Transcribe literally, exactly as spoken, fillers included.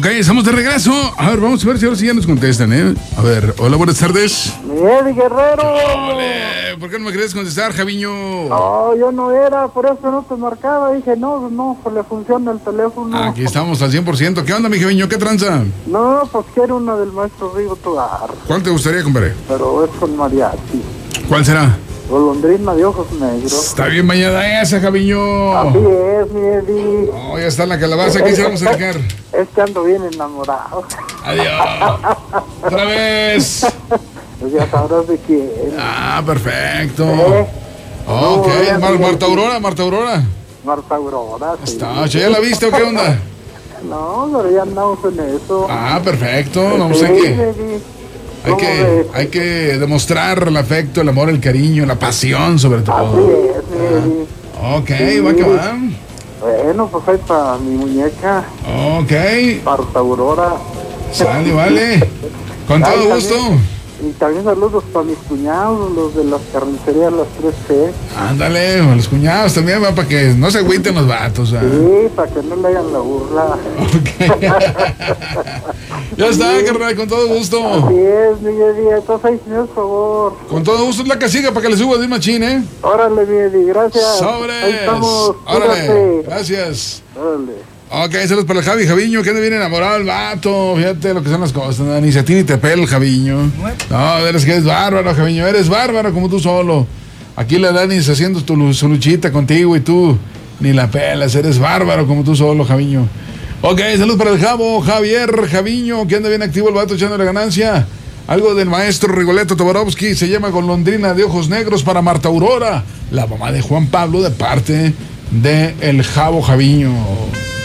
Ok, estamos de regreso. A ver, vamos a ver si ahora sí ya nos contestan, ¿eh? A ver, hola, buenas tardes. Miguel Guerrero. Ole, ¿por qué no me querés contestar, Javiño? No, yo no era, por eso no te marcaba. Dije, no, no, pues le funciona el teléfono. Aquí estamos al cien por ciento. ¿Qué onda, mi Javiño? ¿Qué tranza? No, pues quiero una del maestro Rigo Tobar. ¿Cuál te gustaría, compadre? Pero es con mariachi. ¿Cuál será? Golondrina de ojos negros. Está bien bañada esa, Javiño. Así es, mi Eddie. Oh, ya está en la calabaza. Aquí se vamos a dejar. Es que ando bien enamorado. Adiós. Otra vez. Pues ya sabrás de quién. Ah, perfecto. ¿Eh? Ok, No, Mar- Marta Aurora, Marta Aurora. Marta Aurora, sí. Está, ¿ya la viste o qué onda? No, pero ya andamos en eso. Ah, perfecto. No Sí, sé qué. Eddie. Hay ¿Cómo que, ves? hay que demostrar el afecto, el amor, el cariño, la pasión sobre Así todo. es, mi Eddie. Ok, va que va. Bueno, pues ahí para mi muñeca, Ok, Marta Aurora. sale, vale. Con Ay, todo gusto. también- Y también saludos para mis cuñados, los de las carnicerías Las tres C. Ándale, a los cuñados también, va, para que no se agüiten los vatos. ¿Ah? Sí, para que no le hagan la burla. Ok. Ya está, carnal, con todo gusto. Así es, mi Eddie. Entonces ahí, señor, por favor. Con todo gusto es la casiga para que le subas de machín, ¿eh? Órale, mi Eddie, gracias. Ahí Sobres. estamos. Órale, Cuídate. gracias. Órale. Ok, saludos para el Javi, Javiño, que anda bien enamorado el vato. Fíjate lo que son las cosas, ¿no? Ni se a ti ni te pela el Javiño. No, eres que eres bárbaro, Javiño, eres bárbaro como tú solo. Aquí la Danis haciendo tu, lu- su luchita contigo y tú ni la pelas, eres bárbaro como tú solo, Javiño. Ok, saludos para el Javo, Javier, Javiño, que anda bien activo el vato echando la ganancia. Algo del maestro Rigoletto Tobarovsky, se llama Golondrina de ojos negros para Marta Aurora, la mamá de Juan Pablo, de parte de el Javo Javiño.